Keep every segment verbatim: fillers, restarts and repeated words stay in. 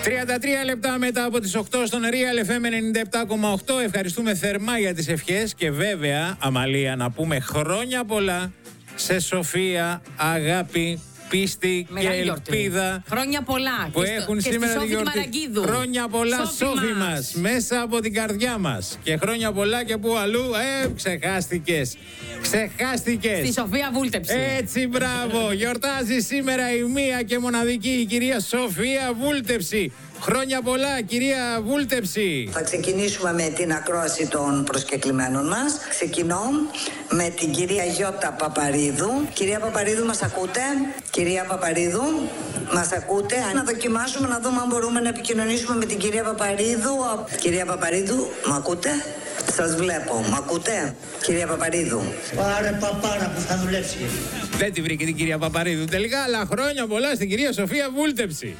τριάντα τρία λεπτά μετά από τις οκτώ στον Real εφ εμ ενενήντα επτά κόμμα οκτώ. Ευχαριστούμε θερμά για τις ευχές και βέβαια, Αμαλία, να πούμε χρόνια πολλά σε Σοφία, αγάπη, πίστη Μεγάλη και ελπίδα. Γιορτή. Χρόνια πολλά που και έχουν στο, σήμερα και τη γιορτή. Χρόνια πολλά, Σόφη, Σόφη μας. μας, μέσα από την καρδιά μας. Και χρόνια πολλά και που αλλού. Ε, ξεχάστηκες. Ξεχάστηκες. Στη Σοφία Βούλτεψη. Έτσι, μπράβο. Γιορτάζει σήμερα η μία και μοναδική η κυρία Σοφία Βούλτεψη. Χρόνια πολλά, κυρία Βούλτεψη. Θα ξεκινήσουμε με την ακρόαση των προσκεκλημένων μας. Ξεκινώ με την κυρία Γιώτα Παπαρίδου. Κυρία Παπαρίδου, μας ακούτε? Κυρία Παπαρίδου, μας ακούτε? Να δοκιμάσουμε να δούμε αν μπορούμε να επικοινωνήσουμε με την κυρία Παπαρίδου. Κυρία Παπαρίδου, μ' ακούτε? Σας βλέπω, μ' ακούτε? Κυρία Παπαρίδου. Πάρε παπάρα που θα δουλέψει. Δεν τη βρήκε την κυρία Παπαρίδου τελικά, αλλά χρόνια πολλά στην κυρία Σοφία Βούλτεψη.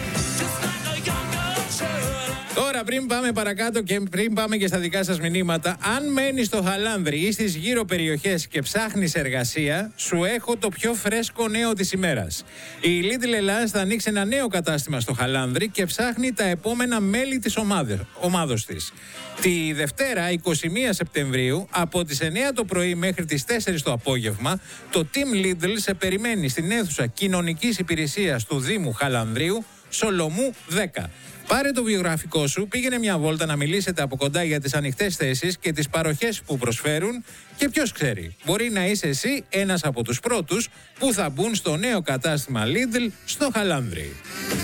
Τώρα, πριν πάμε παρακάτω και πριν πάμε και στα δικά σας μηνύματα, αν μένεις στο Χαλάνδρι ή στις γύρω περιοχές και ψάχνεις εργασία, σου έχω το πιο φρέσκο νέο της ημέρας. Η Lidl Ελλάς θα ανοίξει ένα νέο κατάστημα στο Χαλάνδρι και ψάχνει τα επόμενα μέλη της ομάδος της. Τη Δευτέρα, εικοστή πρώτη Σεπτεμβρίου, από τις εννιά το πρωί μέχρι τις τέσσερις το απόγευμα, το Team Lidl σε περιμένει στην αίθουσα κοινωνικής υπηρεσίας του Δήμου Χαλανδρίου, Σολομού δέκα. Πάρε το βιογραφικό σου, πήγαινε μια βόλτα να μιλήσετε από κοντά για τις ανοιχτές θέσεις και τις παροχές που προσφέρουν και ποιος ξέρει, μπορεί να είσαι εσύ ένας από τους πρώτους που θα μπουν στο νέο κατάστημα Lidl στο Χαλάνδρι.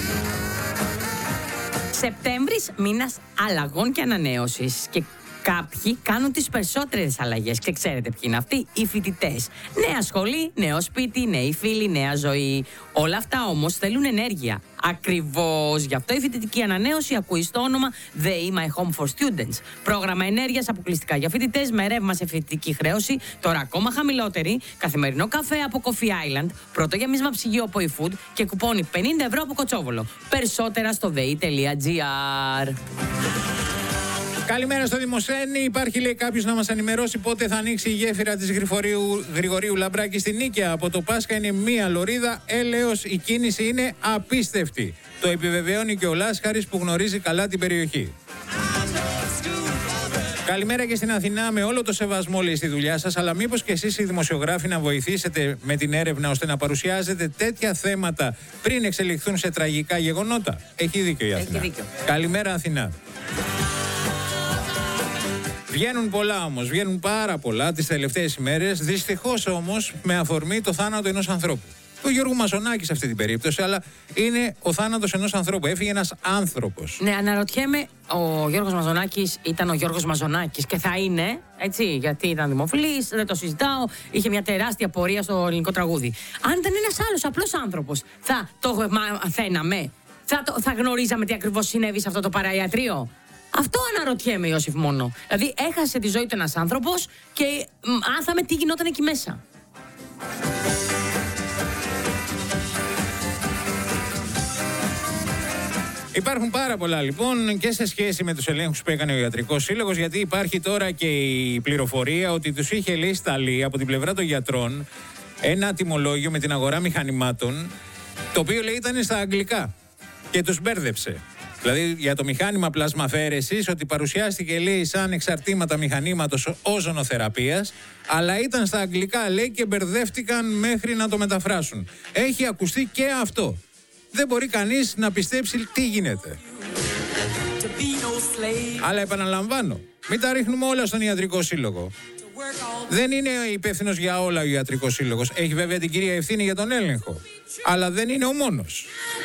Σεπτέμβρης, μήνας αλλαγών και ανανέωσης. Και κάποιοι κάνουν τις περισσότερες αλλαγές. Και ξέρετε ποιοι είναι αυτοί? Οι φοιτητές. Νέα σχολή, νέο σπίτι, νέοι φίλοι, νέα ζωή. Όλα αυτά όμως θέλουν ενέργεια. Ακριβώς γι' αυτό η φοιτητική ανανέωση ακούει στο όνομα The My Home for Students. Πρόγραμμα ενέργειας αποκλειστικά για φοιτητές με ρεύμα σε φοιτητική χρέωση, τώρα ακόμα χαμηλότερη, καθημερινό καφέ από Coffee Island, πρώτο γεμίσμα ψυγείο από eFood και κουπόνι πενήντα ευρώ από Κοτσόβολο. Περισσότερα στο δε ι τελεία τζι άρ. Καλημέρα στο Δημοσθένη. Υπάρχει, λέει, κάποιος να μας ενημερώσει πότε θα ανοίξει η γέφυρα της Γρηγορίου, Γρηγορίου Λαμπράκη στην Νίκαια. Από το Πάσχα είναι μία λωρίδα, έλεος η κίνηση είναι απίστευτη. Το επιβεβαιώνει και ο Λάσχαρης που γνωρίζει καλά την περιοχή. Καλημέρα και στην Αθηνά, με όλο το σεβασμό, λέει, στη δουλειά σας, αλλά μήπως και εσείς οι δημοσιογράφοι να βοηθήσετε με την έρευνα ώστε να παρουσιάζετε τέτοια θέματα πριν εξελιχθούν σε τραγικά γεγονότα? Έχει δίκιο η Αθηνά. Έχει δίκιο. Καλημέρα, Αθηνά. Βγαίνουν πολλά όμως, βγαίνουν πάρα πολλά τις τελευταίες ημέρες, δυστυχώς όμως με αφορμή το θάνατο ενός ανθρώπου. Του Γιώργου Μαζονάκη σε αυτή την περίπτωση, αλλά είναι ο θάνατος ενός ανθρώπου. Έφυγε ένας άνθρωπος. Ναι, αναρωτιέμαι, ο Γιώργος Μαζονάκης ήταν ο Γιώργος Μαζονάκης και θα είναι, έτσι, γιατί ήταν δημοφιλής, δεν το συζητάω, είχε μια τεράστια πορεία στο ελληνικό τραγούδι. Αν ήταν ένας άλλος απλός άνθρωπος, θα το μαθαίναμε, θα, το, θα γνωρίζαμε τι ακριβώς συνέβη σε αυτό το παραϊατρείο? Αυτό αναρωτιέμαι, Ιώσιφ, μόνο. Δηλαδή, έχασε τη ζωή του ένας άνθρωπος και μάθαμε τι γινόταν εκεί μέσα. Υπάρχουν πάρα πολλά λοιπόν και σε σχέση με τους ελέγχους που έκανε ο Ιατρικός Σύλλογος, γιατί υπάρχει τώρα και η πληροφορία ότι τους είχε, λέει, σταλεί από την πλευρά των γιατρών ένα τιμολόγιο με την αγορά μηχανημάτων, το οποίο, λέει, ήταν στα αγγλικά και τους μπέρδεψε. Δηλαδή για το μηχάνημα πλασμαφαίρεσης, ότι παρουσιάστηκε, λέει, σαν εξαρτήματα μηχανήματος όζονοθεραπείας, αλλά ήταν στα αγγλικά, λέει, και μπερδεύτηκαν μέχρι να το μεταφράσουν. Έχει ακουστεί και αυτό. Δεν μπορεί κανείς να πιστέψει τι γίνεται. Αλλά επαναλαμβάνω, μην τα ρίχνουμε όλα στον Ιατρικό Σύλλογο. Δεν είναι υπεύθυνος για όλα ο Ιατρικός Σύλλογος. Έχει βέβαια την κυρία ευθύνη για τον έλεγχο. Αλλά δεν είναι ο μόνος.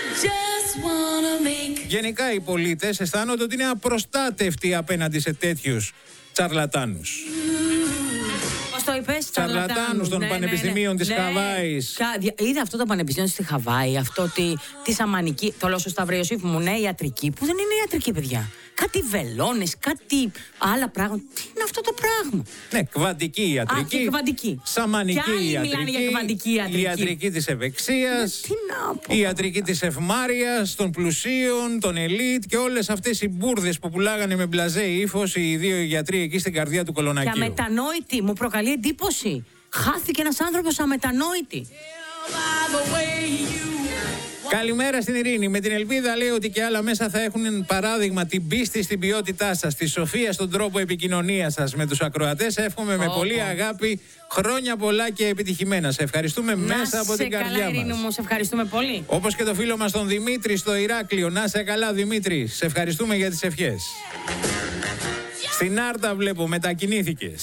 Γενικά οι πολίτες αισθάνονται ότι είναι απροστάτευτοι απέναντι σε τέτοιους τσαρλατάνους. Πώς το είπες? Τσαρλατάνους των ναι, πανεπιστημίων ναι, της ναι. Χαβάης. Είδα αυτό το πανεπιστήμιο στη Χαβάη, αυτό τη, τη σαμανική, το λέω στο Σταύρο Ιωσήφ μου, ναι, ιατρική, που δεν είναι ιατρική, παιδιά. Κάτι βελόνες, κάτι άλλα πράγματα. Τι είναι αυτό το πράγμα? Ναι, κβαντική ιατρική. Α, και κβαντική. Σαμανική και άλλοι ιατρική. μιλάνε για κβαντική ιατρική. Η ιατρική της ευεξίας. Τι να πω. Η ιατρική της ευμάρειας, των πλουσίων, των ελίτ και όλες αυτές οι μπουρδες που πουλάγανε με μπλαζέ ύφος οι δύο γιατροί εκεί στην καρδιά του Κολονακίου. Και αμετανόητη, μου προκαλεί εντύπωση. Χάθηκε ένας άνθρωπος αμετανόητη. Καλημέρα στην Ειρήνη. Με την ελπίδα λέει ότι και άλλα μέσα θα έχουν παράδειγμα την πίστη στην ποιότητά σας, τη σοφία στον τρόπο επικοινωνίας σας με τους ακροατές. Εύχομαι με πολύ αγάπη χρόνια πολλά και επιτυχημένα. Σε ευχαριστούμε να μέσα από την καρδιά καλά, Ειρήνη μας. μου, σε ευχαριστούμε πολύ. Όπως και το φίλο μας τον Δημήτρη στο Ηράκλειο. Να σε καλά, Δημήτρη. Σε ευχαριστούμε για τις ευχές. Στην Άρτα βλέπω μετακινήθηκες.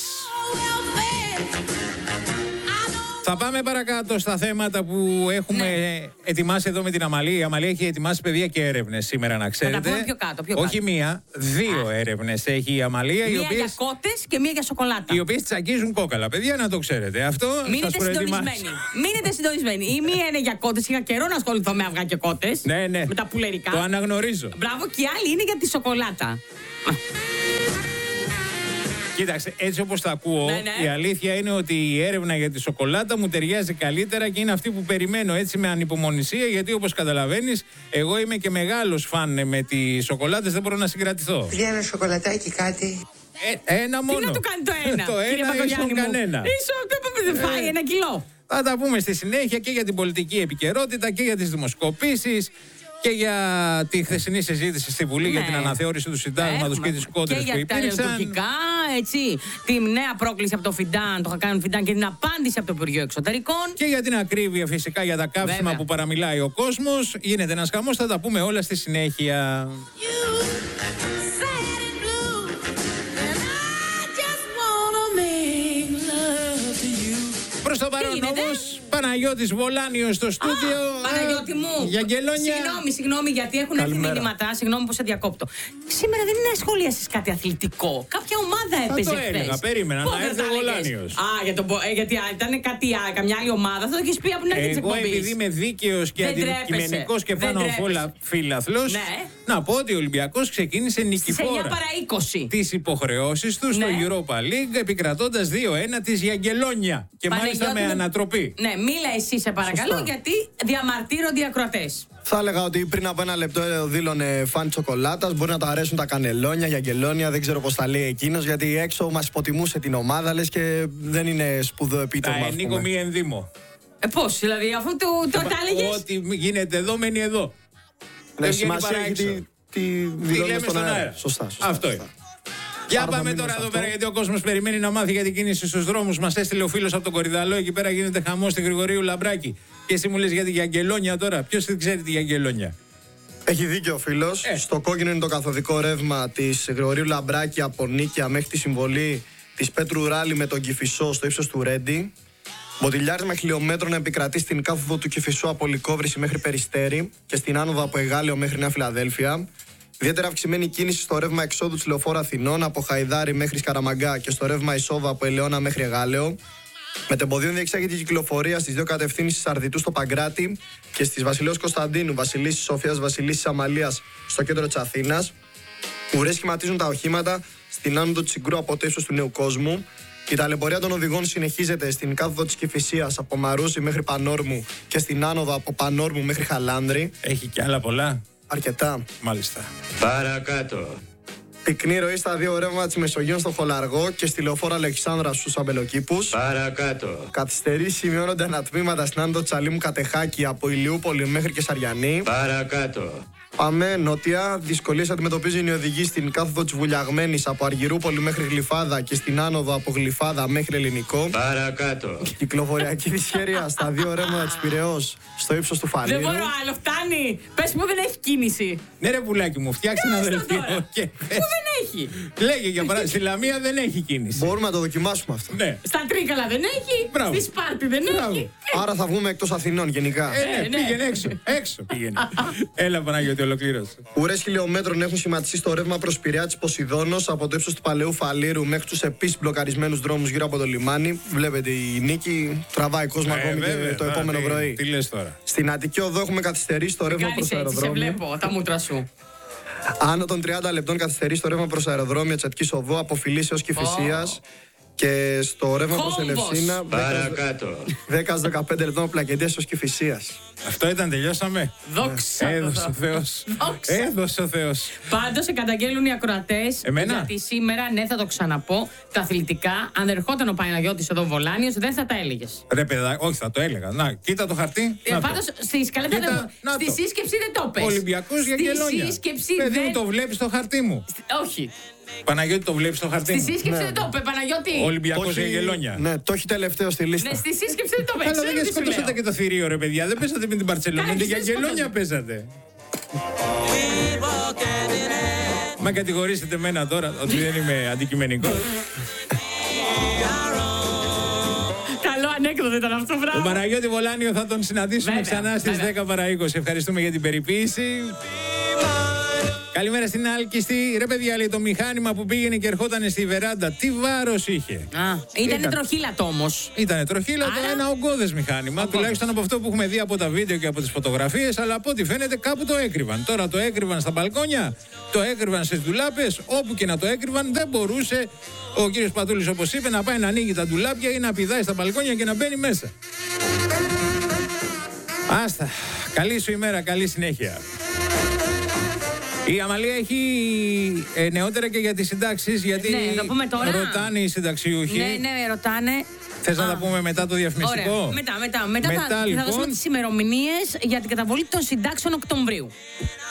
Θα πάμε παρακάτω στα θέματα που έχουμε ναι. ετοιμάσει εδώ με την Αμαλή. Η Αμαλή έχει ετοιμάσει παιδεία και έρευνες σήμερα, να ξέρετε. Θα τα πούμε πιο κάτω, πιο κάτω. Όχι μία, δύο έρευνες έχει η Αμαλία. Μία οι οποίες, για κότες και μία για σοκολάτα. Οι οποίες τσακίζουν κόκαλα. Παιδιά, να το ξέρετε. Αυτό Μείνετε σας προετοιμάσει. συντονισμένοι. Μείνετε συντονισμένοι. Η μία είναι για κότες. Είχα καιρό να ασχοληθώ με αυγά και κότες. Ναι, ναι. Με τα πουλερικά. Το αναγνωρίζω. Μπράβο, και η άλλη είναι για τη σοκολάτα. Κοίταξε, έτσι όπως τα ακούω, ναι, ναι. η αλήθεια είναι ότι η έρευνα για τη σοκολάτα μου ταιριάζει καλύτερα και είναι αυτή που περιμένω έτσι με ανυπομονησία, γιατί όπως καταλαβαίνεις, εγώ είμαι και μεγάλος φαν με τις σοκολάτες, δεν μπορώ να συγκρατηθώ. Για ένα σοκολατάκι κάτι. Ε, ένα μόνο. Τι να του κάνει το ένα. Το ένα ίσον κανένα. Ίσον, δεν φάει ένα κιλό. Θα τα πούμε στη συνέχεια και για την πολιτική επικαιρότητα και για τις δημοσκοπήσεις. Και για τη χθεσινή συζήτηση στη Βουλή, ναι, για την αναθεώρηση του συντάγματος και τις κόντρες που υπήρξαν. Και για τα λειτουργικά, έτσι, τη νέα πρόκληση από το Φιντάν, το θα κάνουν Φιντάν, και την απάντηση από το Υπουργείο Εξωτερικών. Και για την ακρίβεια φυσικά για τα καύσιμα, βέβαια, που παραμιλάει ο κόσμος. Γίνεται ένας χαμός, θα τα πούμε όλα στη συνέχεια. Προς το παρόν όμως, Παναγιώτης Βολάνιος στο στούντιο. Α, Παναγιώτη μου. Για γελόνια. Συγγνώμη, συγγνώμη, γιατί έχουν έρθει μηνύματα. Συγγνώμη που σε διακόπτω. Σήμερα δεν είναι σχολίασες κάτι αθλητικό. Κάποια ομάδα έπαιζε χθες. Θα το έλεγα, περίμενα να έρθει ο Βολάνιος. Α, για το, ε, γιατί α, ήταν κάτι, α, καμιά άλλη ομάδα, θα το έχεις πει από την αρχή της εκπομπής. Εγώ επειδή είμαι δίκαιος και αντικειμενικός και πάνω απ' όλα φιλαθλός, ναι, να πω ότι ο Ολυμπιακός ξεκίνησε νικηφόρα τις υποχρεώσεις του, ναι, στο Europa League, επικρατώντας δύο ένα της Γιαγγελόνια. Και μάλιστα με ανατροπή. Ναι, μίλα εσύ σε παρακαλώ. Σωστά. Γιατί διαμαρτύρονται οι ακροατές. Θα έλεγα ότι πριν από ένα λεπτό δήλωνε φαν τσοκολάτας. Μπορεί να του αρέσουν τα κανελόνια, γιαγγελόνια, δεν ξέρω πώς τα λέει εκείνος. Γιατί έξω μας υποτιμούσε την ομάδα, λες, και δεν είναι σπουδαίο επίτευγμα. Τα ενίκο μη ενδύμω. Ε, πώς, δηλαδή, αφού το, το, τα έλεγες. Ό,τι γίνεται εδώ, μένει εδώ. Ναι, σημασία έχει τι, τι δηλώνουμε στον αέρα. αέρα. Σωστά, σωστά. Αυτό σωστά. είναι. Για πάμε τώρα εδώ πέρα, γιατί ο κόσμος περιμένει να μάθει για την κίνηση στους δρόμους. Μας έστειλε ο φίλος από τον Κορυδαλό. Εκεί πέρα γίνεται χαμός στη Γρηγορίου Λαμπράκη. Και εσύ μου λες για τη Γιαγγελόνια τώρα. Ποιος δεν ξέρει τη Γιαγγελόνια? Έχει δίκιο ο φίλος. Ε. Στο κόκκινο είναι το καθοδικό ρεύμα της Γρηγορίου Λαμπράκη από Νίκαια μέχρι τη συμβολή της Πέτρου Ράλη με τον Κηφισό στο ύψος του Ρέντι. Μποτιλιάρισμα χιλιόμετρων επικρατεί στην κάθοδο του Κηφισού από Λυκόβρηση μέχρι Περιστέρι και στην άνοδο από Εγάλεο μέχρι Νέα Φιλαδέλφια. Ιδιαίτερα αυξημένη κίνηση στο ρεύμα εξόδου της Λεωφόρου Αθηνών από Χαϊδάρι μέχρι Σκαραμαγκά και στο ρεύμα εισόδου από Ελαιώνα μέχρι Εγάλεο. Μετεμποδίων διεξάγεται η κυκλοφορία στις δύο κατευθύνσεις Αρδιτού στο Παγκράτη και στις Βασιλέως Κωνσταντίνου, Βασιλίσσης Σοφίας, Βασιλίσσης Αμαλίας στο κέντρο της Αθήνας. Ουρές σχηματίζουν τα οχήματα στην άνοδο της Συγκρού από το ύψος του Νέου Κόσμου. Η ταλαιπωρία των οδηγών συνεχίζεται στην κάθοδο της Κηφισίας από Μαρούσι μέχρι Πανόρμου και στην άνοδο από Πανόρμου μέχρι Χαλάνδρη. Έχει κι άλλα πολλά. Αρκετά. Μάλιστα. Παρακάτω. Πυκνή ροή στα δύο ρεύματα της Μεσογείου στο Χολαργό και στη Λεωφόρο Αλεξάνδρα στους Αμπελοκήπους. Παρακάτω. Καθυστερήσεις σημειώνονται ανατμήματα στην άνοδο Τσαλίμου Κατεχάκη από Ηλιούπολη μέχρι και Σαριανή. Παρακάτω. Πάμε νότια. Δυσκολίες αντιμετωπίζουν οι οδηγοί στην κάθοδο της Βουλιαγμένης από Αργυρούπολη μέχρι Γλυφάδα και στην άνοδο από Γλυφάδα μέχρι Ελληνικό. Παρακάτω. Κυκλοφοριακή δυσχέρεια στα δύο ρεύματα της Πειραιώς στο ύψος του Φαλήρου. Δεν μπορώ άλλο, φτάνει. Πες μου, δεν έχει κίνηση. Ναι, ρε πουλάκι μου, φτιάξτε ένα δελτίο. Και... Πού δεν έχει. Λέγε για παράδειγμα, στη Λαμία δεν έχει κίνηση. Μπορούμε να το δοκιμάσουμε αυτό. Ναι. Στα Τρίκαλα δεν έχει. Μπράβο. Στη Σπάρτη δεν Μπράβο. έχει. Άρα θα βγούμε εκτός Αθηνών γενικά. Ε, ναι, Ε, ναι. πήγαινε έξω. Έξω πήγαινε. Έλα, Παναγιώτη, ολοκλήρωσε. Ουρές χιλιόμετρων έχουν σχηματιστεί στο ρεύμα προς Πειραιά της Ποσειδώνος από το ύψος του Παλαιού Φαλήρου μέχρι τους επίσης μπλοκαρισμένους δρόμους γύρω από το λιμάνι. Βλέπετε, η Νίκη τραβάει κόσμο ακόμη και το επόμενο τι, πρωί. Τι λες τώρα. Στην Αττική Οδό έχουμε καθυστερήσει το ρεύμα προς Κάνεις έτσι, σε αεροδρόμιο. βλέπω τα μούτρα σου. Άνω των τριάντα λεπτών καθυστερήσει το ρεύμα προς αεροδρόμιο της Αττικής Οδού από Φιλής έως Κηφισίας. Και στο ρεύμα προς Κόμβος. Ελευσίνα Παρακάτω. δέκα δεκαπέντε λεπτά με πλακεντές ως Κηφισίας. Αυτό ήταν, τελειώσαμε. Δόξα. τω Έδωσε ο Θεώ. Θεός. Δόξα. Έδωσε ο Θεός. Πάντως σε καταγγέλνουν οι ακροατές. Εμένα? Γιατί σήμερα, ναι, θα το ξαναπώ, τα αθλητικά, αν ερχόταν ο Παναγιώτης εδώ Βολάνιος, δεν θα τα έλεγες. Ρε παιδά, όχι, θα το έλεγα. Να, κοίτα το χαρτί. Ε, Να το. Πάντως στη σκαλέτα Κοίτα, δεν- να στη το. σύσκεψη δεν το πες. Ολυμπιακός για Στη γελόνια. σύσκεψη Παιδί μου, δεν. το βλέπεις στο χαρτί μου. Όχι. Παναγιώτη, το βλέπεις στο χαρτί Στη μου. σύσκεψη δεν το είπε, Παναγιώτη. Ολυμπιακός Το για έχει- γελόνια. Ναι, το έχει τελευταίο στη λίστα. Ναι, στη σύσκεψη δεν το είπε. Αλλά Ξέρω δεν τι σου σκοτώσατε λέω. και το θηρίο, ρε παιδιά. Δεν παίζατε με την Παρσελόνα. Καλά, Για δεν γελόνια σκοτώσατε. παίζατε. Μα κατηγορήσετε εμένα τώρα ότι δεν είμαι αντικειμενικό. Καλό ανέκδοτο ήταν αυτό, Τον μπράβο. Παναγιώτη Βολάνιο θα τον συναντήσουμε Βέβαια, ξανά στις βέβαια. δέκα παρά είκοσι. Ευχαριστούμε για την περιποίηση. Καλημέρα στην Άλκηστη. Ρε παιδιά, λέει, το μηχάνημα που πήγαινε και ερχόταν στη βεράντα, τι βάρος είχε. Α, ήτανε Ήταν. τροχύλατο όμως. Ήτανε τροχύλατο, Άρα- ένα ογκώδες μηχάνημα, Ογκώδες. τουλάχιστον από αυτό που έχουμε δει από τα βίντεο και από τις φωτογραφίες, αλλά από ό,τι φαίνεται κάπου το έκρυβαν. Τώρα το έκρυβαν στα μπαλκόνια, το έκρυβαν στις ντουλάπες, όπου και να το έκρυβαν δεν μπορούσε ο κύριος Πατούλης, όπως είπε, να πάει να ανοίγει τα ντουλάπια ή να πηδάει στα μπαλκόνια και να μπαίνει μέσα. Άστα. Καλή σου ημέρα, καλή συνέχεια. Η Αμαλία έχει ε, νεότερα και για τις συντάξεις, γιατί Ναι, να πούμε τώρα. ρωτάνε οι συνταξιούχοι. Ναι, ναι, ρωτάνε. Θες να Α, τα πούμε μετά το διαφημιστικό? Ωραία. Μετά, μετά. Μετά, Μετά, θα, λοιπόν. θα δώσουμε τις ημερομηνίες για την καταβολή των συντάξεων Οκτωβρίου.